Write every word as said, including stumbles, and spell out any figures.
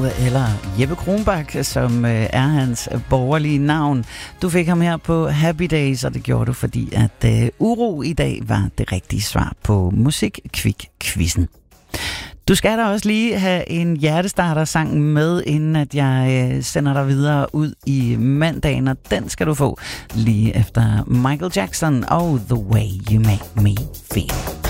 eller Jeppe Kronbak, som øh, er hans borgerlige navn. Du fik ham her på Happy Days, og det gjorde du, fordi at øh, uro i dag var det rigtige svar på Musik-Kvik-quizzen. Du skal da også lige have en hjertestarter-sang med, inden at jeg øh, sender dig videre ud i mandagen, og den skal du få lige efter Michael Jackson og The Way You Make Me Feel.